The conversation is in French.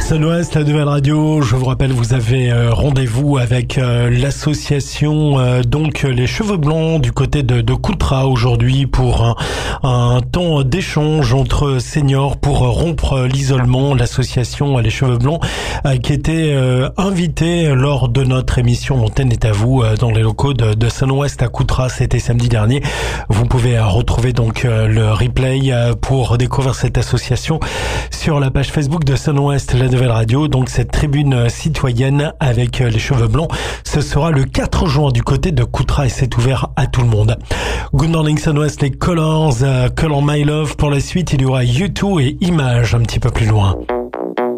Sun-Ouest, la nouvelle radio. Je vous rappelle, vous avez rendez-vous avec l'association donc les Cheveux Blancs du côté de Coutras aujourd'hui pour un temps d'échange entre seniors pour rompre l'isolement. L'association les Cheveux Blancs qui était invitée lors de notre émission L'antenne est à vous dans les locaux de Sun-Ouest à Coutras. C'était samedi dernier. Vous pouvez retrouver donc le replay pour découvrir cette association sur la page Facebook de Sun-Ouest, la nouvelle radio. Donc cette tribune citoyenne avec les cheveux blancs, ce sera le 4 juin du côté de Coutras et c'est ouvert à tout le monde. Good morning Sun-Ouest, les Colors, Color My Love. Pour la suite, il y aura U2 et Images un petit peu plus loin.